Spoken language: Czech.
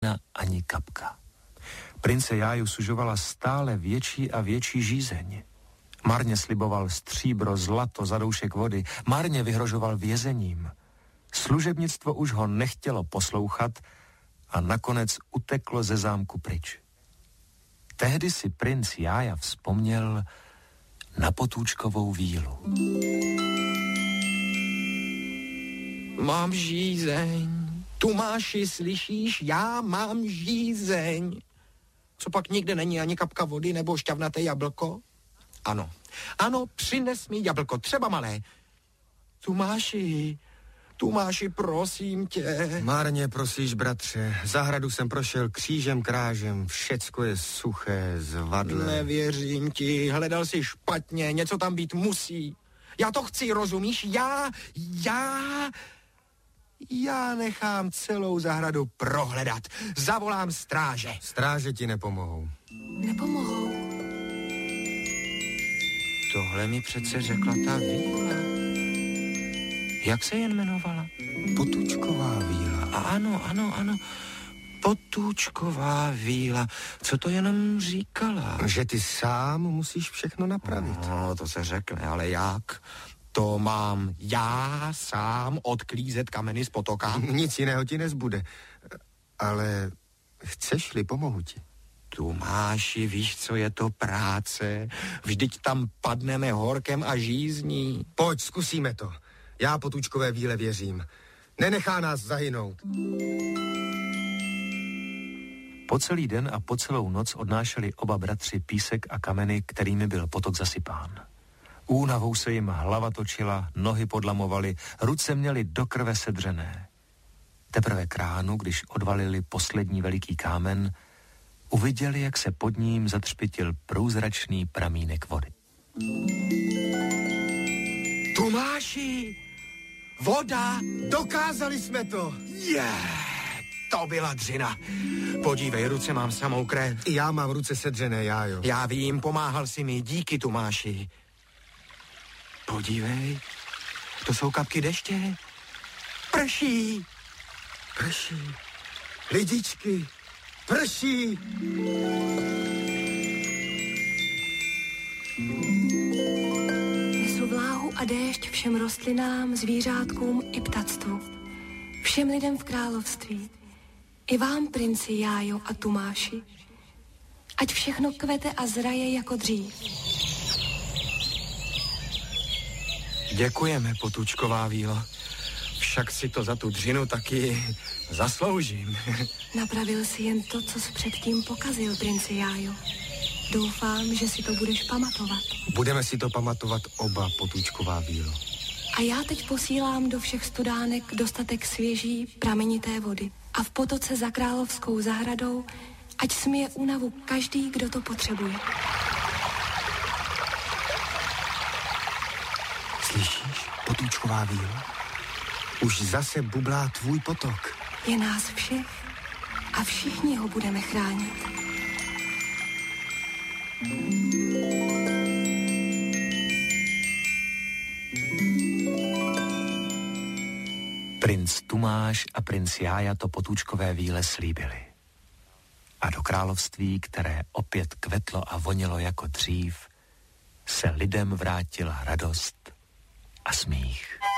ani kapka. Prince Jáju sužovala stále větší a větší žízeň. Marně sliboval stříbro, zlato, zadoušek vody, marně vyhrožoval vězením. Služebnictvo už ho nechtělo poslouchat a nakonec uteklo ze zámku pryč. Tehdy si princ Jája vzpomněl na Potůčkovou vílu. Mám žízeň. Tumáši, slyšíš? Já mám žízeň. Co pak nikde není ani kapka vody nebo šťavnaté jablko? Ano, přines mi jablko, třeba malé. Tumáši, prosím tě. Marně prosíš, bratře. Zahradu jsem prošel křížem krážem, všecko je suché, zvadlé. Nevěřím ti, hledal jsi špatně, něco tam být musí. Já to chci, rozumíš? Já nechám celou zahradu prohledat. Zavolám stráže. Stráže ti nepomohou. Nepomohou. Tohle mi přece řekla ta víla. Jak se jen jmenovala? Potůčková víla. Ano. Potůčková víla. Co to jenom říkala? Že ty sám musíš všechno napravit. No, to se řekne, ale jak? To mám já sám odklízet kameny z potoka? Nic jiného ti nezbude. Ale chceš-li, pomohu ti. Tumáši, víš, co je to práce? Vždyť tam padneme horkem a žízní. Pojď, zkusíme to. Já Potůčkové víle věřím. Nenechá nás zahynout. Po celý den a po celou noc odnášeli oba bratři písek a kameny, kterými byl potok zasypán. Únavou se jim hlava točila, nohy podlamovaly, ruce měly do krve sedřené. Teprve k ránu, když odvalili poslední veliký kámen, uviděli, jak se pod ním zatřpitil průzračný pramínek vody. Tumáši, voda, Dokázali jsme to! to byla dřina. Podívej, ruce mám samou krev. I já mám ruce sedřené, Jájo. Já vím, pomáhal si mi, díky, Tumáši. Podívej, to jsou kapky deště. Prší. Lidičky, prší. Nesu vláhu a déšť všem rostlinám, zvířátkům i ptactvu. Všem lidem v království. I vám, princi Jájo a Tumáši. Ať všechno kvete a zraje jako dřív. Děkujeme, Potůčková vílo. Však si to za tu dřinu taky zasloužím. Napravil si jen to, co jsi předtím pokazil, princi Jájo. Doufám, že si to budeš pamatovat. Budeme si to pamatovat oba, Potůčková vílo. A já teď posílám do všech studánek dostatek svěží, pramenité vody. A v potoce za královskou zahradou, ať smije únavu každý, kdo to potřebuje. Slyšíš, Potůčková vílo? Už zase bublá tvůj potok. Je nás všech a všichni ho budeme chránit. Princ Tumáš a princ Jája to Potůčkové víle slíbili. A do království, které opět kvetlo a vonilo jako dřív, se lidem vrátila radost a smích.